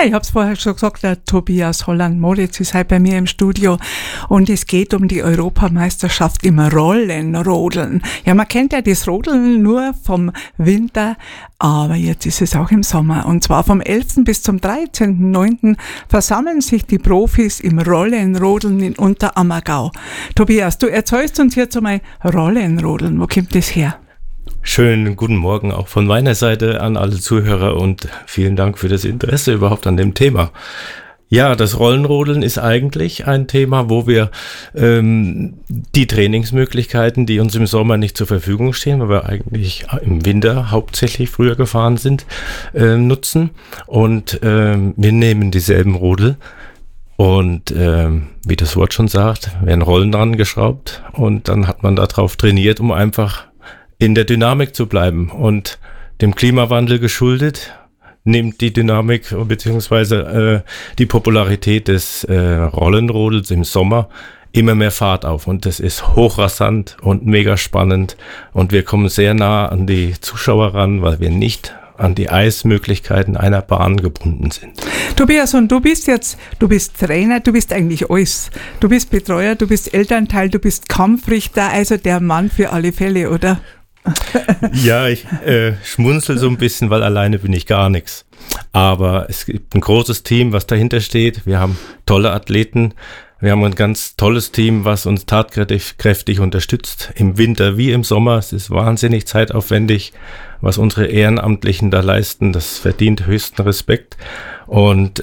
ich habe es vorher schon gesagt, der Tobias Holland-Moritz ist halt bei mir im Studio und es geht um die Europameisterschaft im Rollenrodeln. Ja, man kennt ja das Rodeln nur vom Winter, aber jetzt ist es auch im Sommer. Und zwar vom 11. bis zum 13.09. versammeln sich die Profis im Rollenrodeln in Unterammergau. Tobias, du erzählst uns jetzt einmal Rollenrodeln. Wo kommt das her? Schönen guten Morgen auch von meiner Seite an alle Zuhörer und vielen Dank für das Interesse überhaupt an dem Thema. Ja, das Rollenrodeln ist eigentlich ein Thema, wo wir die Trainingsmöglichkeiten, die uns im Sommer nicht zur Verfügung stehen, weil wir eigentlich im Winter hauptsächlich früher gefahren sind, nutzen. Und wir nehmen dieselben Rodel und wie das Wort schon sagt, werden Rollen dran geschraubt und dann hat man darauf trainiert, um einfach in der Dynamik zu bleiben. Und dem Klimawandel geschuldet nimmt die Dynamik bzw. die Popularität des Rollenrodels im Sommer immer mehr Fahrt auf. Und das ist hochrasant und mega spannend. Und wir kommen sehr nah an die Zuschauer ran, weil wir nicht an die Eismöglichkeiten einer Bahn gebunden sind. Tobias, und du bist Trainer, du bist eigentlich alles. Du bist Betreuer, du bist Elternteil, du bist Kampfrichter, also der Mann für alle Fälle, oder? Ja, ich schmunzel so ein bisschen, weil alleine bin ich gar nichts. Aber es gibt ein großes Team, was dahinter steht. Wir haben tolle Athleten. Wir haben ein ganz tolles Team, was uns tatkräftig unterstützt. Im Winter wie im Sommer. Es ist wahnsinnig zeitaufwendig, was unsere Ehrenamtlichen da leisten. Das verdient höchsten Respekt. Und